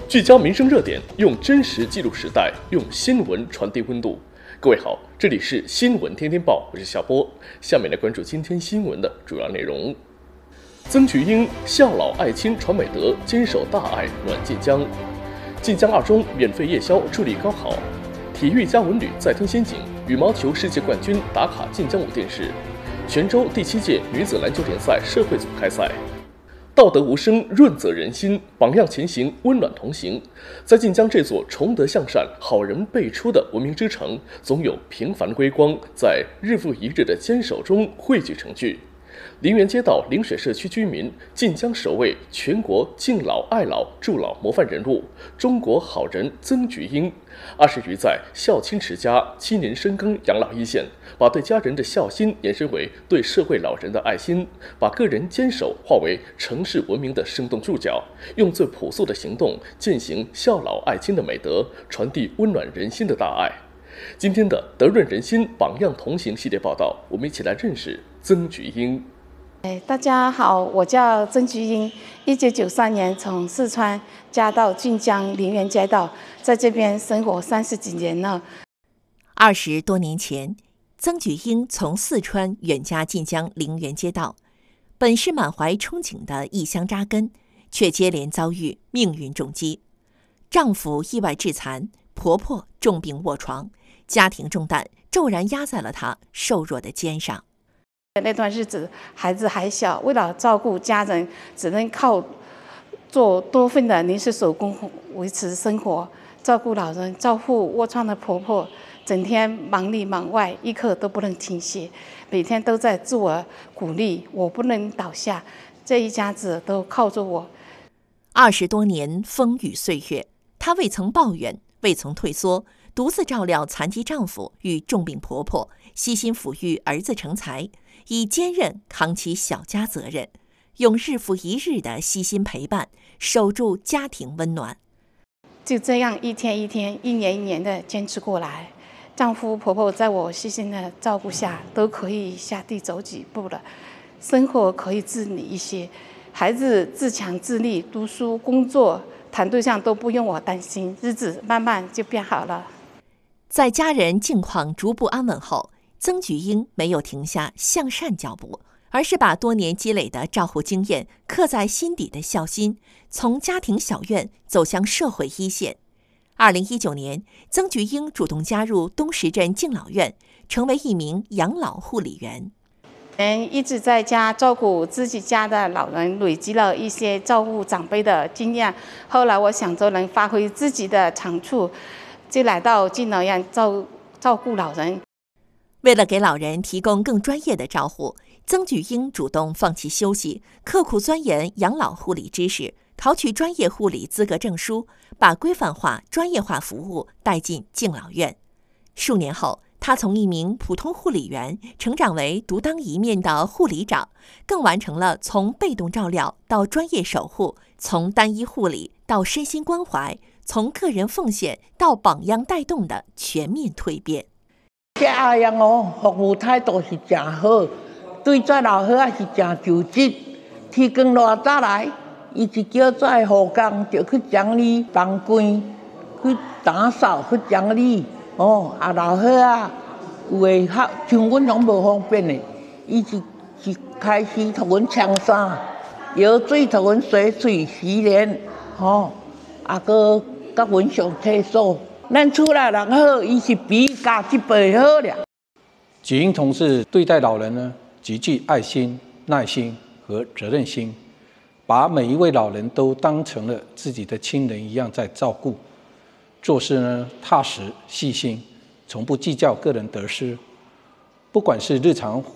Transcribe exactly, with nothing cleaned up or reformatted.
聚焦民生热点，用真实记录时代，用新闻传递温度。各位好，这里是新闻天天报，我是夏波。下面来关注今天新闻的主要内容。曾菊英孝老爱亲传美德，坚守大爱暖晋江。晋江二中免费夜宵助力高考。体育加文旅再添仙景，羽毛球世界冠军打卡晋江五电视。泉州第七届女子篮球联赛社会组开赛。道德无声，润泽人心，榜样前行，温暖同行。在晋江这座崇德向善、好人辈出的文明之城，总有平凡归光在日复一日的坚守中汇聚成聚。林园街道临水社区居民，晋江首位全国敬老爱老助老模范人物，中国好人曾菊英，二十余载孝亲持家，七年深耕养老一线，把对家人的孝心延伸为对社会老人的爱心，把个人坚守化为城市文明的生动注脚，用最朴素的行动践行孝老爱亲的美德，传递温暖人心的大爱。今天的德润人心榜样同行系列报道，我们一起来认识曾菊英。 哎，大家好，我叫曾菊英，一九九三年从四川嫁到晋江林园街道，在这边生活三十几年了。 二十多年前，曾菊英从四川远嫁晋江林园街道，本是满怀憧憬的异乡扎根，却接连遭遇命运重击，丈夫意外致残，婆婆重病卧床，家庭重担骤然压在了她瘦弱的肩上。 那段日子孩子还小，为了照顾家人，只能靠做多份的临时手工维持生活，照顾老人，照顾卧床的婆婆，整天忙里忙外，一刻都不能停歇，每天都在自我鼓励，我不能倒下，这一家子都靠着我。 二十多年风雨岁月，她未曾抱怨，未曾退缩，独自照料残疾丈夫与重病婆婆，悉心抚育儿子成才，以坚韧扛起小家责任，用日复一日的悉心陪伴，守住家庭温暖。 就这样一天一天、一年一年的坚持过来，丈夫婆婆在我悉心的照顾下，都可以下地走几步了，生活可以自理一些，孩子自强自立，读书、工作、谈对象都不用我担心，日子慢慢就变好了。 在家人境况逐步安稳后，曾菊英没有停下向善脚步，而是把多年积累的照护经验刻在心底的孝心，从家庭小院走向社会一线。二零一九年，曾菊英主动加入东石镇敬老院，成为一名养老护理员。 嗯，一直在家照顾自己家的老人，累积了一些照顾长辈的经验。后来我想着能发挥自己的长处，就来到敬老院照照顾老人。 为了给老人提供更专业的照护，曾菊英主动放弃休息，刻苦钻研养老护理知识，考取专业护理资格证书，把规范化、专业化服务带进敬老院。数年后，她从一名普通护理员成长为独当一面的护理长，更完成了从被动照料到专业守护，从单一护理到身心关怀，从个人奉献到榜样带动的全面蜕变。 这阿阳哦，服务态度是真好，对这老伙仔是真就职。天光偌早来，伊就叫这护工就去整理房间，去打扫，去整理。哦，啊老伙仔有诶较像阮拢无方便诶，伊是是开始互阮冲衫，舀水互阮洗水洗脸，吼、哦，啊个甲阮上厕所。咱厝内人好，伊是比家一倍好了。 菊英同志对待老人呢，极具爱心、耐心和责任心，把每一位老人都当成了自己的亲人一样在照顾。做事呢踏实细心，从不计较个人得失。不管是日常